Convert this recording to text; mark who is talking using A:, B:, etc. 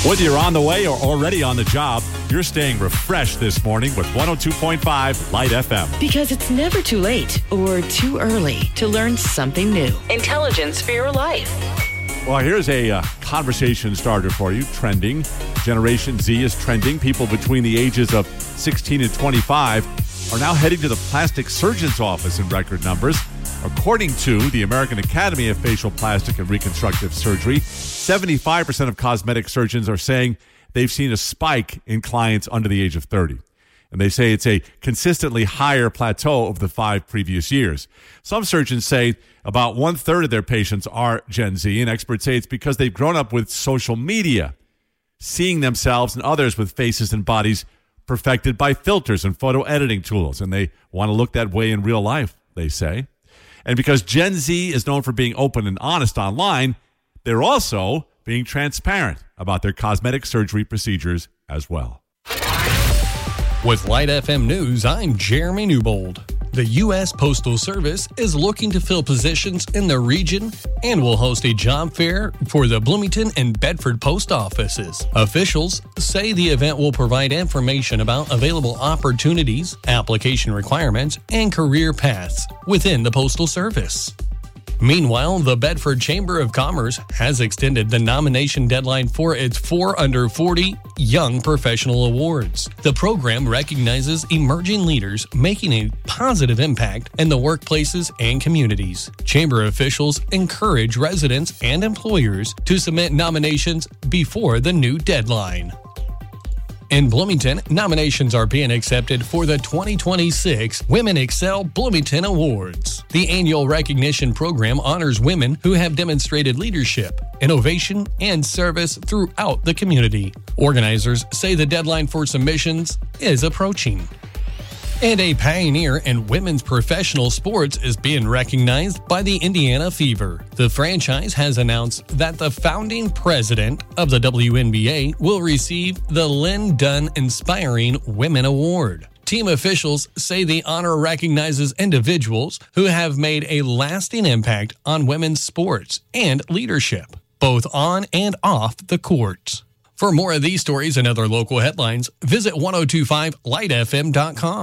A: Whether you're on the way or already on the job, you're staying refreshed this morning with 102.5 Light FM.
B: Because it's never too late or too early to learn something new. Intelligence for your life.
A: Well, here's a conversation starter for you. Trending. Generation Z is trending. People between the ages of 16 and 25 are now heading to the plastic surgeon's office in record numbers. According to the American Academy of Facial Plastic and Reconstructive Surgery, 75% of cosmetic surgeons are saying they've seen a spike in clients under the age of 30. And they say it's a consistently higher plateau of the 5 previous years. Some surgeons say about 1/3 of their patients are Gen Z, and experts say it's because they've grown up with social media, seeing themselves and others with faces and bodies perfected by filters and photo editing tools, and they want to look that way in real life, they say. And because Gen Z is known for being open and honest online, they're also being transparent about their cosmetic surgery procedures as well.
C: With Light FM News, I'm Jeremy Newbold. The U.S. Postal Service is looking to fill positions in the region and will host a job fair for the Bloomington and Bedford post offices. Officials say the event will provide information about available opportunities, application requirements, and career paths within the Postal Service. Meanwhile, the Bedford Chamber of Commerce has extended the nomination deadline for its 4 Under 40 Young Professional Awards. The program recognizes emerging leaders making a positive impact in the workplaces and communities. Chamber officials encourage residents and employers to submit nominations before the new deadline. In Bloomington, nominations are being accepted for the 2026 Women Excel Bloomington Awards. The annual recognition program honors women who have demonstrated leadership, innovation, and service throughout the community. Organizers say the deadline for submissions is approaching. And a pioneer in women's professional sports is being recognized by the Indiana Fever. The franchise has announced that the founding president of the WNBA will receive the Lynn Dunn Inspiring Women Award. Team officials say the honor recognizes individuals who have made a lasting impact on women's sports and leadership, both on and off the court. For more of these stories and other local headlines, visit 1025lightfm.com.